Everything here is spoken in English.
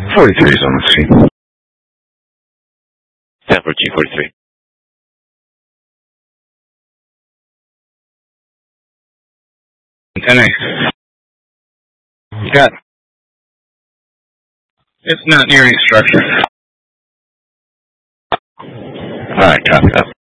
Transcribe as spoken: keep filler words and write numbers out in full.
forty-three is on the scene. ten for G forty-three. ten A. Got it. It's not near any structure. Alright, copy that.